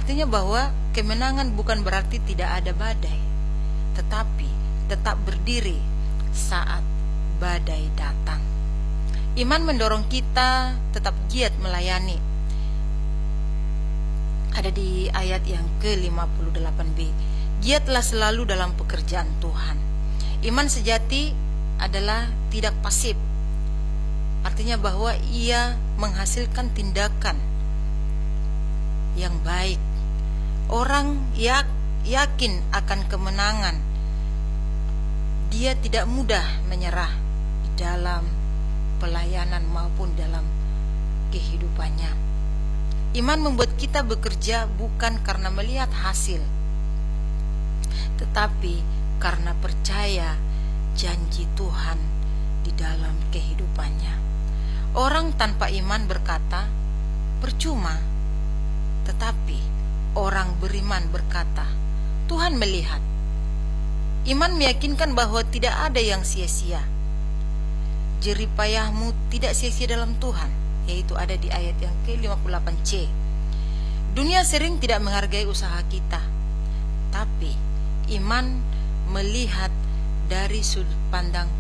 Artinya bahwa kemenangan bukan berarti tidak ada badai, tetapi tetap berdiri saat badai datang. Iman mendorong kita tetap giat melayani. Ada di ayat yang ke-58b. Giatlah selalu dalam pekerjaan Tuhan. Iman sejati adalah tidak pasif. Artinya bahwa ia menghasilkan tindakan yang baik. Orang yakin akan kemenangan. Dia tidak mudah menyerah di dalam pelayanan maupun dalam kehidupannya. Iman membuat kita bekerja bukan karena melihat hasil, tetapi karena percaya janji Tuhan di dalam kehidupannya. Orang tanpa iman berkata, percuma. Tetapi orang beriman berkata, Tuhan melihat. Iman meyakinkan bahwa tidak ada yang sia-sia. Jeripayahmu tidak sia-sia dalam Tuhan, yaitu ada di ayat yang ke-58c. Dunia sering tidak menghargai usaha kita, tapi iman melihat dari sudut pandang